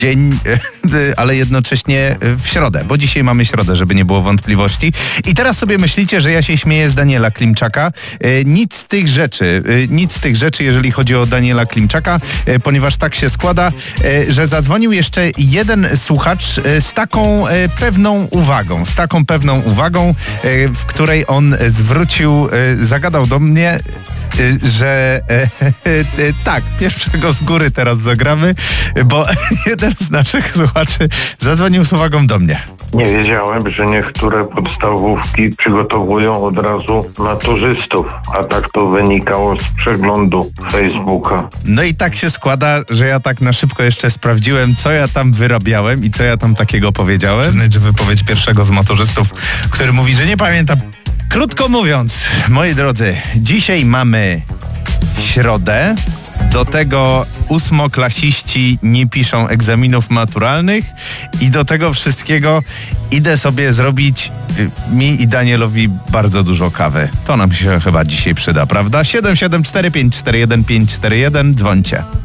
dzień, ale jednocześnie w środę, bo dzisiaj mamy środę, żeby nie było wątpliwości. I teraz sobie myślicie, że ja się śmieję z Daniela Klimczaka. Nic z tych rzeczy, jeżeli chodzi o Daniela Klimczaka, ponieważ tak się składa, że zadzwonił jeszcze jeden słuchacz z taką pewną uwagą, w której on zagadał do mnie, że tak, pierwszego z góry teraz zagramy, bo jeden z naszych słuchaczy zadzwonił z uwagą do mnie. Nie wiedziałem, że niektóre podstawówki przygotowują od razu maturzystów, a tak to wynikało z przeglądu Facebooka. No i tak się składa, że ja tak na szybko jeszcze sprawdziłem, co ja tam wyrabiałem i co ja tam takiego powiedziałem. Znaczy wypowiedź pierwszego z maturzystów, który mówi, że nie pamiętam. Krótko mówiąc, moi drodzy, dzisiaj mamy środę. Do tego ósmoklasiści nie piszą egzaminów maturalnych i do tego wszystkiego idę sobie zrobić mi i Danielowi bardzo dużo kawy. To nam się chyba dzisiaj przyda, prawda? 774541541, dzwońcie.